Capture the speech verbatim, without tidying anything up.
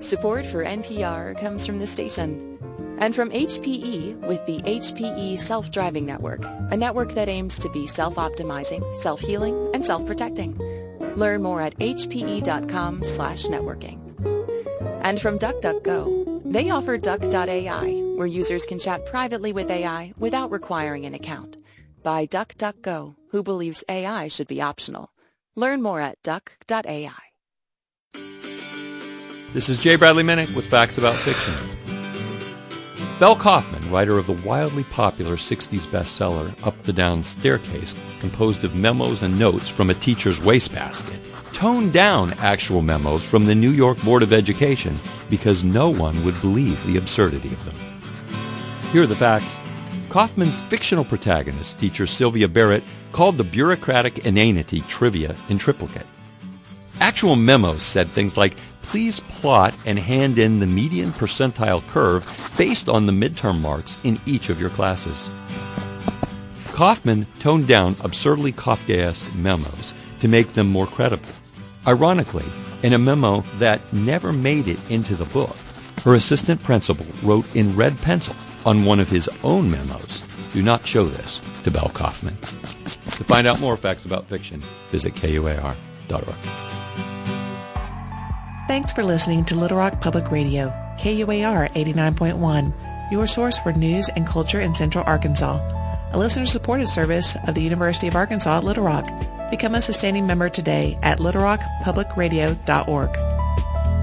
Support for N P R comes from the station and from H P E with the H P E Self-Driving Network, a network that aims to be self-optimizing, self-healing, and self-protecting. Learn more at hpe.com slash networking. And from DuckDuckGo, they offer Duck dot A I, where users can chat privately with A I without requiring an account. By DuckDuckGo, who believes A I should be optional. Learn more at duck dot A I. This is Jay Bradley Minnick with Facts About Fiction. Belle Kaufman, writer of the wildly popular sixties bestseller Up the Down Staircase, composed of memos and notes from a teacher's wastebasket, toned down actual memos from the New York Board of Education because no one would believe the absurdity of them. Here are the facts. Kaufman's fictional protagonist, teacher Sylvia Barrett, called the bureaucratic inanity trivia in triplicate. Actual memos said things like, please plot and hand in the median percentile curve based on the midterm marks in each of your classes. Kaufman toned down absurdly Kafkaesque memos to make them more credible. Ironically, in a memo that never made it into the book, her assistant principal wrote in red pencil on one of his own memos, "Do not show this to Belle Kaufman." To find out more facts about fiction, visit K U A R dot org. Thanks for listening to Little Rock Public Radio, K U A R eighty-nine point one, your source for news and culture in Central Arkansas. A listener-supported service of the University of Arkansas at Little Rock. Become a sustaining member today at little rock public radio dot org.